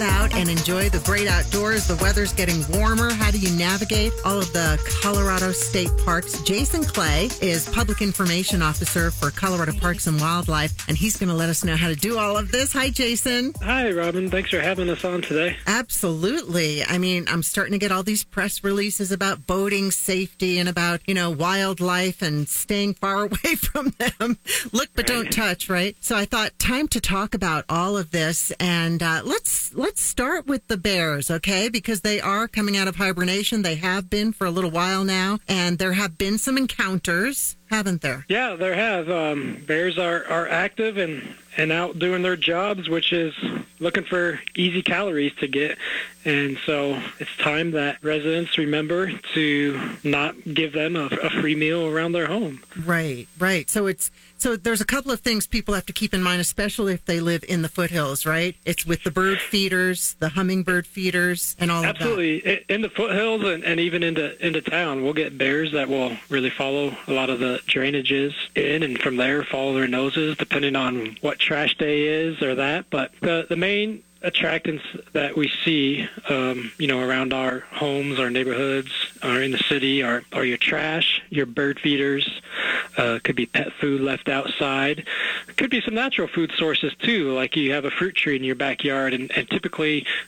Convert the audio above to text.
out and enjoy the great outdoors. The weather's getting warmer. How do you navigate all of the Colorado state parks? Jason Clay is Public Information Officer for Colorado Parks and Wildlife, and he's going to let us know how to do all of this. Hi, Jason. Hi, Robin. Thanks for having us on today. Absolutely. I mean, I'm starting to get all these press releases about boating safety and about, wildlife and staying far away from them. Look, but don't touch, right? So I thought time to talk about all of this. And let's start with the bears, okay? Because they are coming out of hibernation. They have been for a little while now. And there have been some encounters, haven't there? Yeah, there have. Bears are active and out doing their jobs, which is looking for easy calories to get. And so it's time that residents remember to not give them a free meal around their home. Right. So there's a couple of things people have to keep in mind, especially if they live in the foothills, right? It's with the bird feeders, the hummingbird feeders, and all Absolutely. of that. In the foothills and even into town, we'll get bears that will really follow a lot of the drainages in, and from there follow their noses, depending on what trash day is or that. But the main attractants that we see, around our homes, our neighborhoods, or in the city are your trash, your bird feeders, could be pet food left outside. Could be some natural food sources too, like you have a fruit tree in your backyard, and typically